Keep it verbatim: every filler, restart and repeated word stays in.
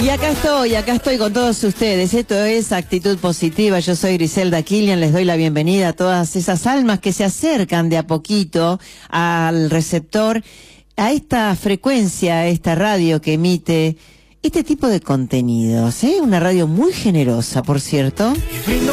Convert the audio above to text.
Y acá estoy, acá estoy con todos ustedes. Esto es Actitud Positiva. Yo soy Griselda Kilian. Les doy la bienvenida a todas esas almas que se acercan de a poquito al receptor, a esta frecuencia, a esta radio que emite este tipo de contenidos, ¿eh? Una radio muy generosa, por cierto. Brindo